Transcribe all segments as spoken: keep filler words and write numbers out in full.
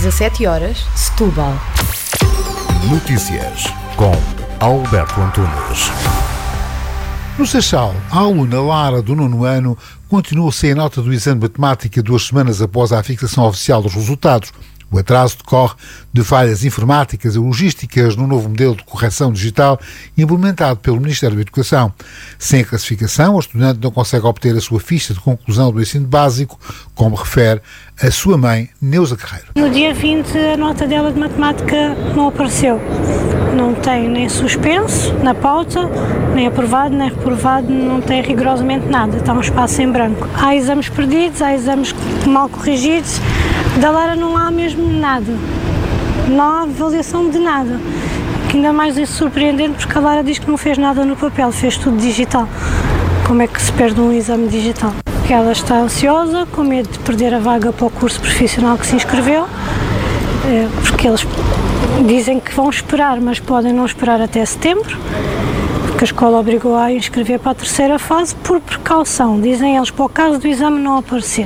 dezassete horas, Setúbal. Notícias com Alberto Antunes. No Seixal, a aluna Lara, do nono ano, continua sem a nota do exame de matemática duas semanas após a fixação oficial dos resultados. O atraso decorre de falhas informáticas e logísticas no novo modelo de correção digital implementado pelo Ministério da Educação. Sem a classificação, o estudante não consegue obter a sua ficha de conclusão do ensino básico, como refere a sua mãe, Neuza Carreiro. No dia vinte, a nota dela de matemática não apareceu. Não tem nem suspenso na pauta, nem aprovado, nem reprovado, não tem rigorosamente nada. Está um espaço em branco. Há exames perdidos, há exames mal corrigidos. Da Lara não há mesmo nada. Não há avaliação de nada. Que ainda mais é surpreendente porque a Lara diz que não fez nada no papel, fez tudo digital. Como é que se perde um exame digital? Porque ela está ansiosa, com medo de perder a vaga para o curso profissional que se inscreveu, porque eles dizem que vão esperar, mas podem não esperar até setembro, porque a escola obrigou a inscrever para a terceira fase por precaução. Dizem eles, para o caso do exame não aparecer.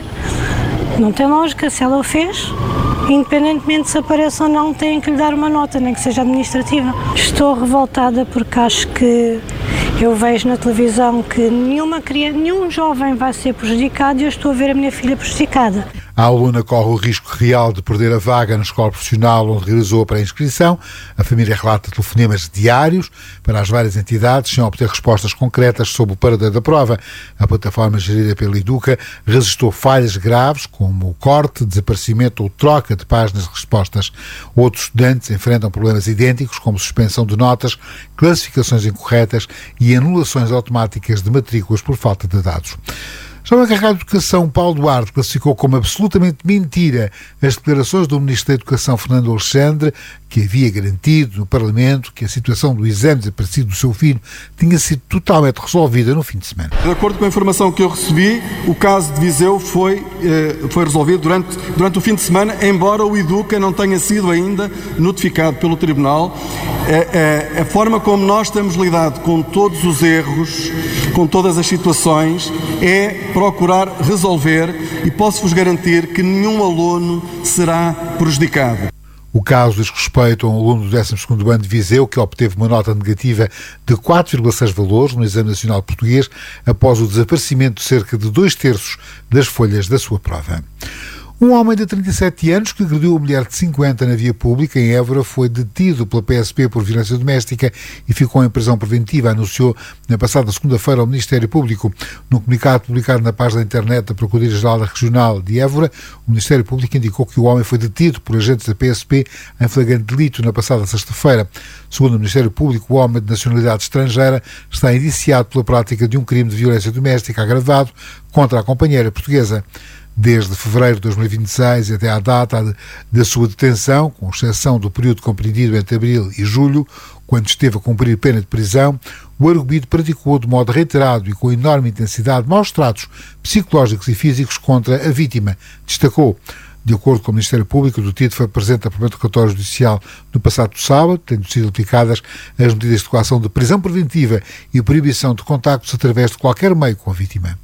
Não tem lógica, se ela o fez, independentemente se apareça ou não, têm que lhe dar uma nota, nem que seja administrativa. Estou revoltada porque acho que eu vejo na televisão que nenhuma criança, nenhum jovem vai ser prejudicado e eu estou a ver a minha filha prejudicada. A aluna corre o risco real de perder a vaga na escola profissional onde realizou a pré-inscrição. A família relata telefonemas diários para as várias entidades sem obter respostas concretas sobre o paradeiro da prova. A plataforma gerida pela Educa registrou falhas graves como o corte, desaparecimento ou troca de páginas de respostas. Outros estudantes enfrentam problemas idênticos como suspensão de notas, classificações incorretas e anulações automáticas de matrículas por falta de dados. Já o encarregado de Educação, Paulo Duarte, classificou como absolutamente mentira as declarações do Ministro da Educação, Fernando Alexandre, que havia garantido no Parlamento que a situação do exame desaparecido do seu filho tinha sido totalmente resolvida no fim de semana. De acordo com a informação que eu recebi, o caso de Viseu foi, eh, foi resolvido durante, durante o fim de semana, embora o Educa não tenha sido ainda notificado pelo Tribunal. Eh, eh, a forma como nós temos lidado com todos os erros, com todas as situações, é procurar resolver e posso-vos garantir que nenhum aluno será prejudicado. O caso diz respeito a um aluno do décimo segundo ano de Viseu que obteve uma nota negativa de quatro vírgula seis valores no Exame Nacional Português após o desaparecimento de cerca de dois terços das folhas da sua prova. Um homem de trinta e sete anos que agrediu uma mulher de cinquenta na via pública em Évora foi detido pela P S P por violência doméstica e ficou em prisão preventiva, anunciou na passada segunda-feira ao Ministério Público. Num comunicado publicado na página da internet da Procuradoria-Geral da Regional de Évora, o Ministério Público indicou que o homem foi detido por agentes da P S P em flagrante delito na passada sexta-feira. Segundo o Ministério Público, o homem de nacionalidade estrangeira está indiciado pela prática de um crime de violência doméstica agravado contra a companheira portuguesa. Desde fevereiro de dois mil e vinte e seis até à data da sua detenção, com exceção do período compreendido entre abril e julho, quando esteve a cumprir pena de prisão, o arguido praticou de modo reiterado e com enorme intensidade maus tratos psicológicos e físicos contra a vítima, destacou. De acordo com o Ministério Público, o detido foi presente a primeiro interrogatório judicial no passado sábado, tendo sido aplicadas as medidas de coação de prisão preventiva e proibição de contactos através de qualquer meio com a vítima.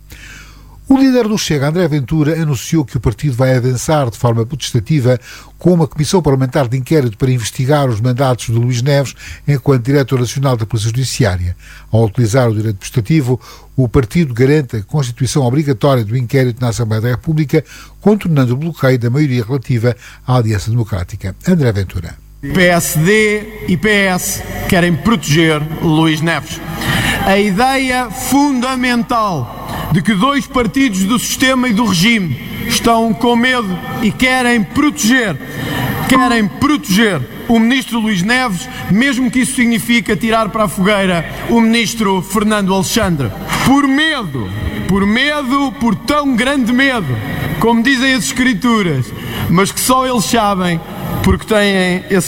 O líder do Chega, André Ventura, anunciou que o partido vai avançar de forma potestativa com uma comissão parlamentar de inquérito para investigar os mandatos de Luís Neves enquanto diretor nacional da Polícia Judiciária. Ao utilizar o direito potestativo, o partido garante a constituição obrigatória do inquérito na Assembleia da República, contornando o bloqueio da maioria relativa à Aliança Democrática. André Ventura. P S D e P S querem proteger Luís Neves. A ideia fundamental de que dois partidos do sistema e do regime estão com medo e querem proteger, querem proteger o ministro Luís Neves, mesmo que isso signifique tirar para a fogueira o ministro Fernando Alexandre. Por medo, por medo, por tão grande medo, como dizem as Escrituras, mas que só eles sabem porque têm esse